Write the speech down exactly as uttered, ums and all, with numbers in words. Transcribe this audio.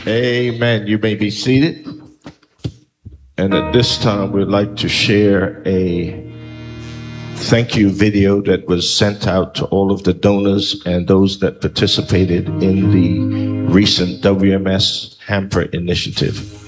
Amen. You may be seated. And at this time, we'd like to share a thank you video that was sent out to all of the donors and those that participated in the recent W M S Hamper initiative.